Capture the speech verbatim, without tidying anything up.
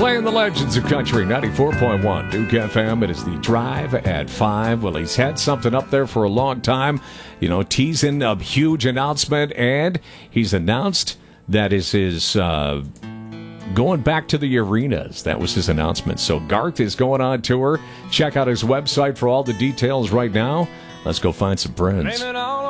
Playing the legends of country, ninety-four point one Duke F M. It is the Drive at five. Well, he's had something up there for a long time, you know, teasing a huge announcement, and he's announced that is his uh, going back to the arenas. That was his announcement. So Garth is going on tour. Check out his website for all the details right now. Let's go find some friends.